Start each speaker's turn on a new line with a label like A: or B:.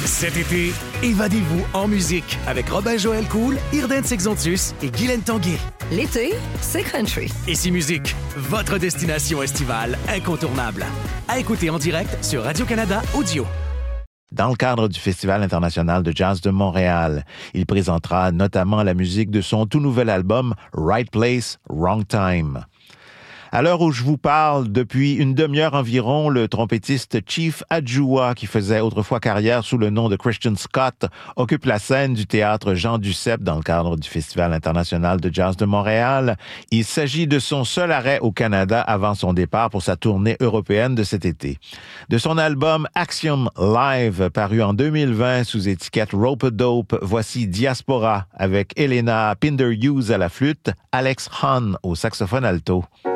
A: Cet été, évadez-vous en musique avec Robin-Joël Cool, Irden Sexontus et Guylaine Tanguay.
B: L'été, c'est country.
A: Ici Musique, votre destination estivale incontournable. À écouter en direct sur Radio-Canada Audio.
C: Dans le cadre du Festival international de jazz de Montréal, il présentera notamment la musique de son tout nouvel album Right Place, Wrong Time. À l'heure où je vous parle, depuis une demi-heure environ, le trompettiste Chief Adjoua, qui faisait autrefois carrière sous le nom de Christian Scott, occupe la scène du théâtre Jean Duceppe dans le cadre du Festival international de jazz de Montréal. Il s'agit de son seul arrêt au Canada avant son départ pour sa tournée européenne de cet été. De son album Axiom Live, paru en 2020 sous étiquette Rope-A-Dope, voici Diaspora avec Elena Pinder-Hughes à la flûte, Alex Hahn au saxophone alto.